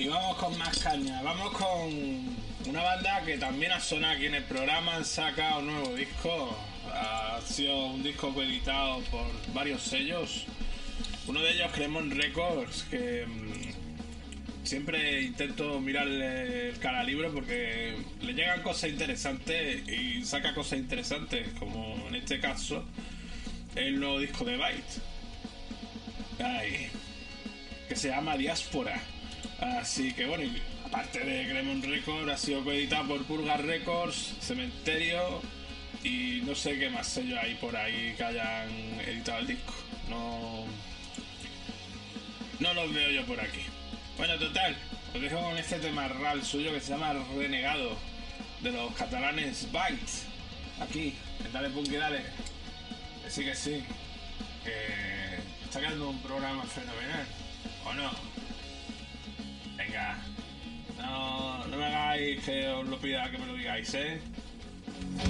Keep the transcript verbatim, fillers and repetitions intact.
Y vamos con más caña. Vamos con una banda que también ha sonado aquí en el programa. Han sacado un nuevo disco. Ha sido un disco editado por varios sellos. Uno de ellos, Cremon Records, que mmm, siempre intento mirarle el cara al libro porque le llegan cosas interesantes y saca cosas interesantes, como en este caso el nuevo disco de Byte. Ay, que se llama Diáspora. Así que bueno, y aparte de Cremon Records, ha sido coeditado por Purga Records, Cementerio y no sé qué más sellos hay por ahí que hayan editado el disco. No, no los veo yo por aquí. Bueno, total, os dejo con este tema real suyo que se llama Renegado, de los catalanes Byte. Aquí, en Dale Punky Dale. Que sí, que sí. Que está quedando un programa fenomenal. ¿O no? Venga. No, no me hagáis que os lo pida que me lo digáis, ¿eh?